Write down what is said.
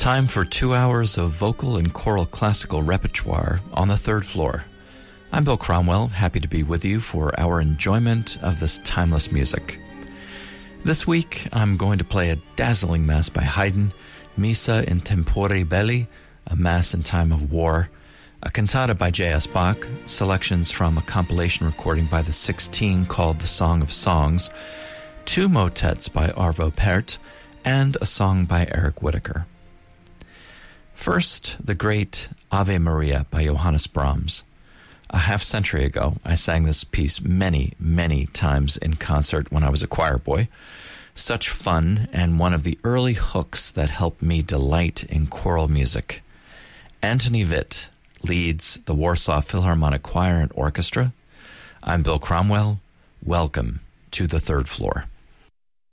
Time for 2 hours of vocal and choral classical repertoire on the third floor. I'm Bill Cromwell, happy to be with you for our enjoyment of this timeless music. This week, I'm going to play a dazzling mass by Haydn, Missa in Tempore Belli, a mass in time of war, a cantata by J.S. Bach, selections from a compilation recording by the 16 called The Song of Songs, 2 motets by Arvo Pärt, and a song by Eric Whitacre. First, the great Ave Maria by Johannes Brahms. A half-century ago, I sang this piece many, many times in concert when I was a choir boy. Such fun, and one of the early hooks that helped me delight in choral music. Antony Witt leads the Warsaw Philharmonic Choir and Orchestra. I'm Bill Cromwell. Welcome to the third floor.